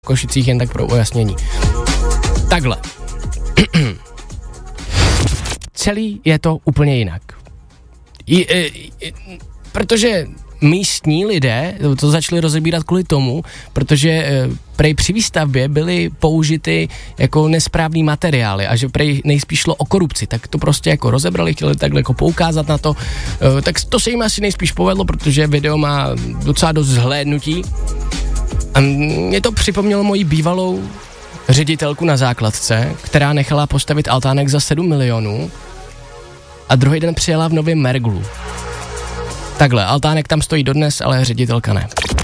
Košicích, jen tak pro ujasnění. Takhle. Celý je to úplně jinak. Protože místní lidé to začali rozebírat kvůli tomu, protože prej při výstavbě byly použity jako nesprávný materiály a že prej nejspíš šlo o korupci, tak to prostě jako rozebrali, chtěli takhle jako poukázat na to, tak to se jim asi nejspíš povedlo, protože video má docela dost zhlédnutí. A mě to připomnělo moji bývalou ředitelku na základce, která nechala postavit altánek za 7 milionů a druhý den přijela v novém Merglu. Takhle, altánek tam stojí dodnes, ale ředitelka ne.